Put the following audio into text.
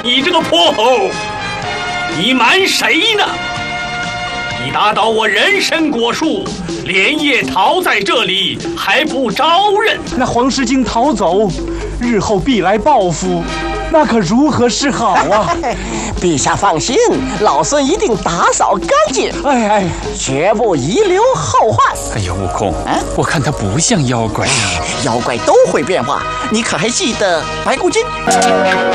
你这个泼猴，你瞒谁呢？你打倒我人参果树，连夜逃在这里，还不招认？ 那黄狮精逃走，日后必来报复，那可如何是好啊？ 陛下放心，老孙一定打扫干净，绝不遗留后患。 哎呦，悟空，我看他不像妖怪。 妖怪都会变化，你可还记得白骨精？